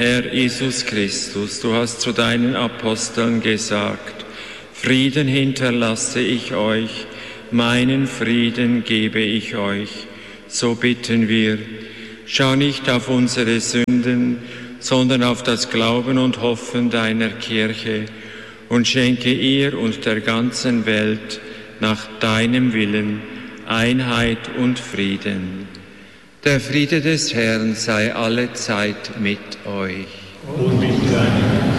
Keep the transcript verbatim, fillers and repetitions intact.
Herr Jesus Christus, du hast zu deinen Aposteln gesagt, Frieden hinterlasse ich euch, meinen Frieden gebe ich euch. So bitten wir, schau nicht auf unsere Sünden, sondern auf das Glauben und Hoffen deiner Kirche und schenke ihr und der ganzen Welt nach deinem Willen Einheit und Frieden. Der Friede des Herrn sei alle Zeit mit euch. Und mit deinem